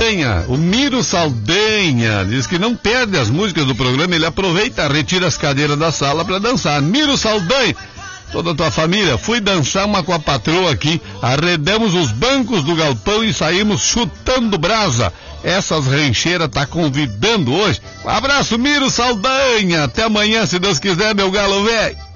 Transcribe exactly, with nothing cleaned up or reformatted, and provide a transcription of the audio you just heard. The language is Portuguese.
Saldanha, o Miro Saldanha, diz que não perde as músicas do programa, ele aproveita, retira as cadeiras da sala para dançar. Miro Saldanha, toda a tua família, fui dançar uma com a patroa aqui, arredamos os bancos do galpão e saímos chutando brasa. Essas rancheiras tá convidando hoje. Um abraço, Miro Saldanha, até amanhã, se Deus quiser, meu galo velho.